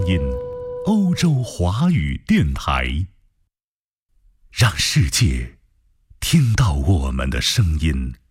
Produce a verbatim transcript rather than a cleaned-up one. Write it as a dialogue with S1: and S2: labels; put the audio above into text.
S1: 音，欧洲华语电台，让世界听到我们的声音。